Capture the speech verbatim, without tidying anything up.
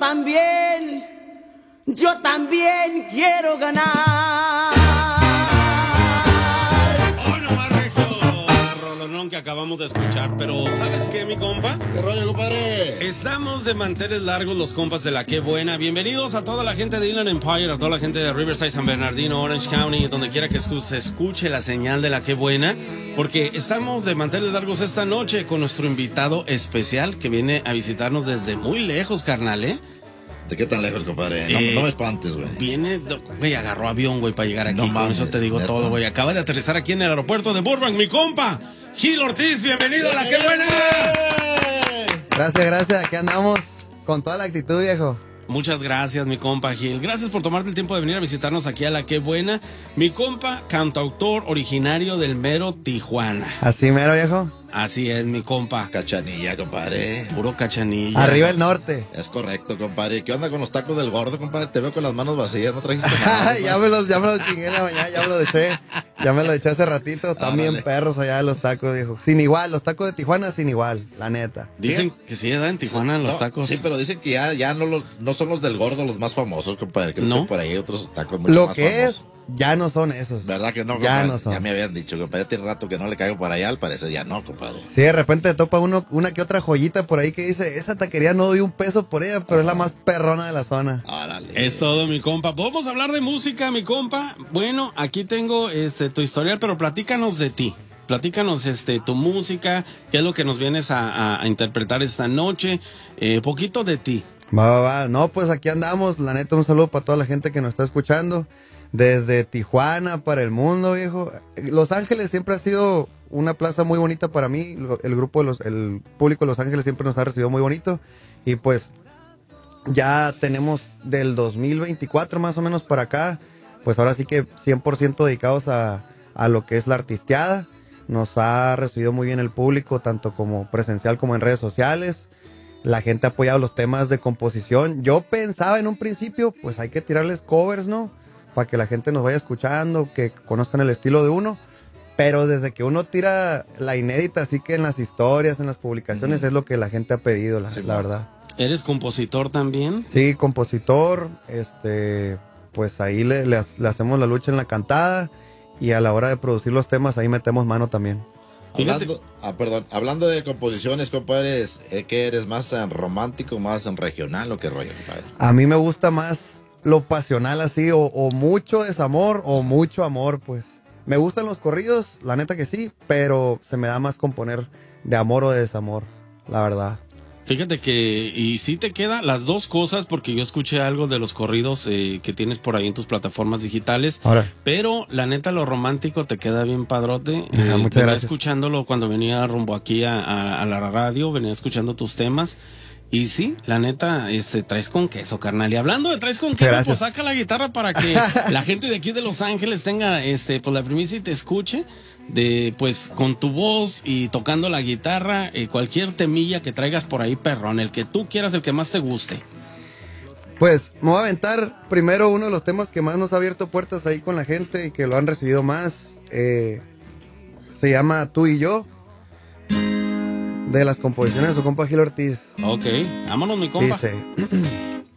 también, yo también quiero ganar. Hoy nomás, Regio, rolonón que acabamos de escuchar, pero ¿sabes qué, mi compa? ¿Qué rollo, compadre? Estamos de manteles largos los compas de La Qué Buena. Bienvenidos a toda la gente de Inland Empire, a toda la gente de Riverside, San Bernardino, Orange County, donde quiera que se escuche la señal de La Qué Buena, porque estamos de manteles largos esta noche con nuestro invitado especial que viene a visitarnos desde muy lejos, carnal, ¿eh? ¿De qué tan lejos, compadre? No, Eh, no me espantes, güey. Viene, güey, agarró avión, güey, para llegar aquí. No Con mames, eso te digo ¿neta? todo, güey. Acaba de aterrizar aquí en el aeropuerto de Burbank, mi compa, Gil Ortiz. Bienvenido a La Qué Buena. Gracias, gracias. Aquí andamos con toda la actitud, viejo. Muchas gracias, mi compa Gil. Gracias por tomarte el tiempo de venir a visitarnos aquí a La Qué Buena. Mi compa, cantautor originario del mero Tijuana. Así mero, viejo. Así es, mi compa. Cachanilla, compadre. Puro cachanilla. Arriba el norte. Es correcto, compadre. ¿Qué onda con los tacos del gordo, compadre? Te veo con las manos vacías, no trajiste nada. ya, me los, ya me los chingué en la mañana, ya me los eché. Ya me los eché hace ratito. También Árale. perros allá de los tacos, viejo. Sin igual, los tacos de Tijuana sin igual, la neta. Dicen que sí, ¿verdad? En Tijuana los No, tacos. Sí, pero dicen que ya, ya no, los, no son los del gordo los más famosos, compadre. Creo ¿No? que por ahí hay otros tacos mucho Lo más que famosos. es, ya no son esos. ¿Verdad que no, Ya compadre? no son. Ya me habían dicho, compadre. Tiene rato que no le caigo para allá, al parecer ya no, compadre. Sí, de repente te topa uno, una que otra joyita por ahí que dice, esa taquería no doy un peso por ella, pero es la más perrona de la zona. Órale. Es todo, mi compa. ¿Podemos hablar de música, mi compa? Bueno, aquí tengo este tu historial, pero platícanos de ti. Platícanos este tu música, qué es lo que nos vienes a, a- a interpretar esta noche. Eh, poquito de ti. Va, va, va. No, pues aquí andamos. La neta, un saludo para toda la gente que nos está escuchando. Desde Tijuana para el mundo, viejo. Los Ángeles siempre ha sido una plaza muy bonita para mí. Lo- El grupo de los, el público de Los Ángeles siempre nos ha recibido muy bonito. Y pues ya tenemos del dos mil veinticuatro más o menos para acá. Pues ahora sí que cien por ciento dedicados a, a lo que es la artisteada. Nos ha recibido muy bien el público, tanto como presencial como en redes sociales. La gente ha apoyado los temas de composición. Yo pensaba en un principio, pues hay que tirarles covers, ¿no? Para que la gente nos vaya escuchando, que conozcan el estilo de uno. Pero desde que uno tira la inédita, así que en las historias, en las publicaciones, Ujú. es lo que la gente ha pedido, la, Sí, la bueno. verdad. ¿Eres compositor también? Sí, compositor, este, pues ahí le, le, le hacemos la lucha en la cantada. Y a la hora de producir los temas, ahí metemos mano también. Fíjate- Hablando, ah, perdón, hablando de composiciones, compadre, eh, ¿qué eres? ¿Más eh, romántico, más eh, regional o qué rollo, compadre? A mí me gusta más lo pasional así, o, o mucho desamor o mucho amor, pues. Me gustan los corridos, la neta que sí, pero se me da más componer de amor o de desamor, la verdad. Fíjate que, y sí te queda las dos cosas, porque yo escuché algo de los corridos eh, que tienes por ahí en tus plataformas digitales, Ahora. pero la neta lo romántico te queda bien padrote. Ajá, Eh, muchas venía gracias. escuchándolo cuando venía rumbo aquí a, a- a la radio, venía escuchando tus temas. Y sí, la neta, este, traes con queso, carnal. Y hablando de traes con queso, Gracias. pues saca la guitarra para que la gente de aquí de Los Ángeles tenga, este, pues la primicia y te escuche. De, pues, con tu voz y tocando la guitarra, eh, cualquier temilla que traigas por ahí, perrón, el que tú quieras, el que más te guste. Pues me voy a aventar primero uno de los temas que más nos ha abierto puertas ahí con la gente y que lo han recibido más. Eh, se llama Tú y Yo, de las composiciones de su compa Gil Ortiz. Ok, vámonos, mi compa. Dice...